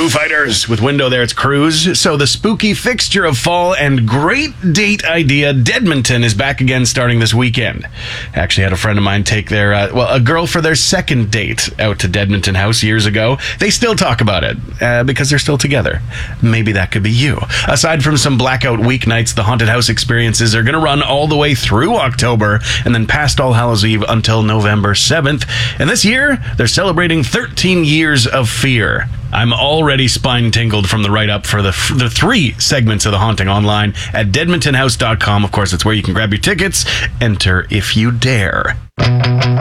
Foo Fighters with Window there. It's Cruise. So the spooky fixture of fall and great date idea, Deadmonton, is back again starting this weekend. Actually had a friend of mine take a girl for their second date out to Deadmonton House years ago. They still talk about it because they're still together. Maybe that could be you. Aside from some blackout weeknights, the haunted house experiences are going to run all the way through October and then past All Hallows Eve until November 7th. And this year, they're celebrating 13 years of fear. I'm already spine-tingled from the write-up for the 3 segments of The Haunting online at deadmontonhouse.com. Of course, it's where you can grab your tickets. Enter if you dare.